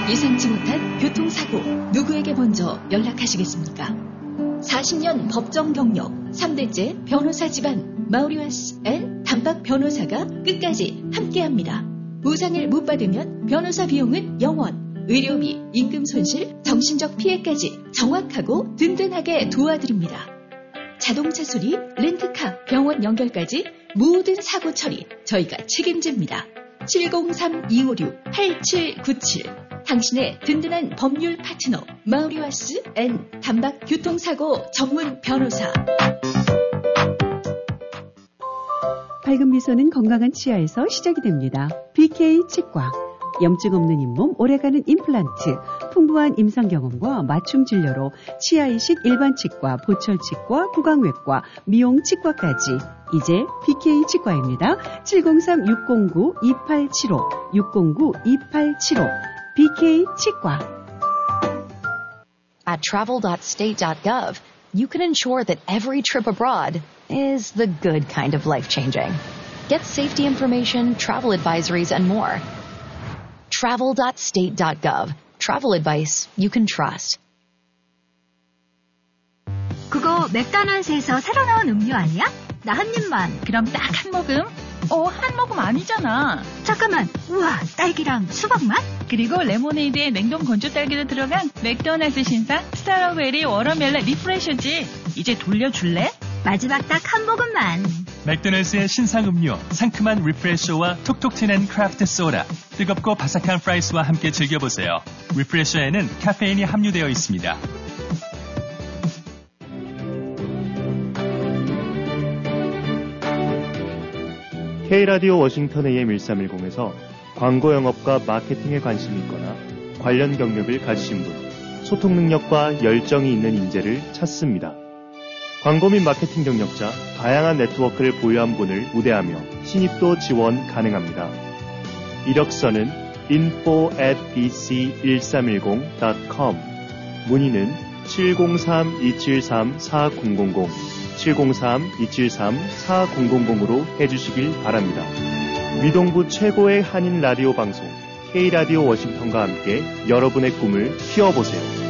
예상치 못한 교통사고 누구에게 먼저 연락하시겠습니까? 40년 법정 경력 3대째 변호사 집안 마우리와스 앤 단박 변호사가 끝까지 함께합니다. 보상을 못 받으면 변호사 비용은 0원, 의료비, 임금 손실, 정신적 피해까지 정확하고 든든하게 도와드립니다. 자동차 수리, 렌트카, 병원 연결까지 모든 사고 처리 저희가 책임집니다. 703-256-8797 당신의 든든한 법률 파트너 마우리와스 앤 단박 교통사고 전문 변호사. 밝은 미소는 건강한 치아에서 시작이 됩니다. BK 치과. 염증 없는 잇몸, 오래가는 임플란트, 풍부한 임상 경험과 맞춤 진료로 치아 이식 일반 치과, 보철 치과, 구강외과, 미용 치과까지 이제 BK 치과입니다. 703-609-2875, 609-2875, BK 치과. At travel.state.gov, you can ensure that every trip abroad is the good kind of life-changing. Get safety information, travel advisories, and more. Travel.state.gov. Travel advice you can trust. 그거 맥도날드에서 새로 나온 음료 아니야? 나 한 입만. 그럼 딱 한 모금? 한 모금 아니잖아. 잠깐만. 우와, 딸기랑 수박 맛? 그리고 레모네이드에 냉동 건조 딸기도 들어간 맥도날드 신상 스트로베리 워터멜론 리프레셔지. 이제 돌려줄래? 마지막 딱 한 모금만. 맥도날드의 신상 음료, 상큼한 리프레셔와 톡톡 튀는 크래프트 소다, 뜨겁고 바삭한 프라이스와 함께 즐겨보세요. 리프레셔에는 카페인이 함유되어 있습니다. K라디오 워싱턴 AM 1310에서 광고 영업과 마케팅에 관심이 있거나 관련 경력을 가지신 분, 소통 능력과 열정이 있는 인재를 찾습니다. 광고 및 마케팅 경력자, 다양한 네트워크를 보유한 분을 우대하며 신입도 지원 가능합니다. 이력서는 info@bc1310.com, 문의는 703-273-4000, 703-273-4000으로 해주시길 바랍니다. 위동부 최고의 한인 라디오 방송 K라디오 워싱턴과 함께 여러분의 꿈을 키워보세요.